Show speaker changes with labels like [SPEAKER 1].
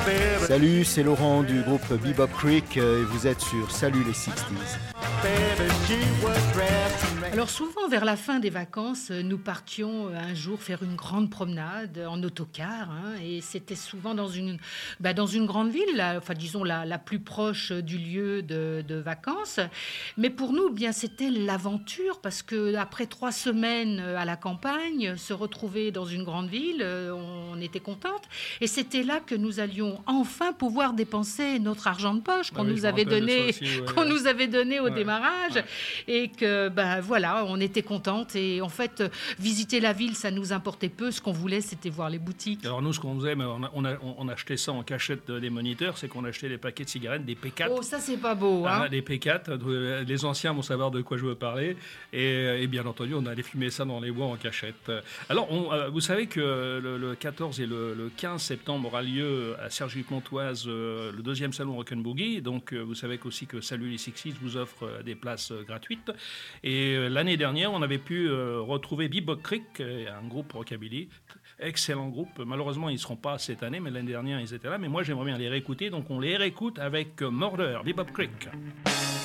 [SPEAKER 1] Salut, c'est Laurent du groupe Bebop Creek et vous êtes sur Salut les 60s.
[SPEAKER 2] Alors souvent vers la fin des vacances, nous partions un jour faire une grande promenade en autocar, et c'était souvent dans une grande ville, disons la plus proche du lieu de vacances. Mais pour nous, bien c'était l'aventure parce que après 3 semaines à la campagne, se retrouver dans une grande ville, on était contente et c'était là que nous allions enfin pouvoir dépenser notre argent de poche qu'on nous avait donné, nous avait donné au démarrage, et que voilà, on était contente et en fait visiter la ville ça nous importait peu, ce qu'on voulait c'était voir les boutiques.
[SPEAKER 3] Alors nous ce qu'on faisait, on achetait ça en cachette des moniteurs, c'est qu'on achetait des paquets de cigarettes, des P4.
[SPEAKER 2] Oh ça c'est pas beau hein.
[SPEAKER 3] Des P4, les anciens vont savoir de quoi je veux parler et bien entendu on allait fumer ça dans les bois en cachette. Alors vous savez que le 14 et le 15 septembre aura lieu à Cergy-Pontoise le 2e salon Rock'n'Boogie, donc vous savez aussi que Salut les 60s vous offre des places gratuites. Et l'année dernière, on avait pu retrouver Bebop Creek, un groupe rockabilly, excellent groupe. Malheureusement, ils ne seront pas cette année, mais l'année dernière, ils étaient là. Mais moi, j'aimerais bien les réécouter, donc on les réécoute avec Murder, Bebop Creek.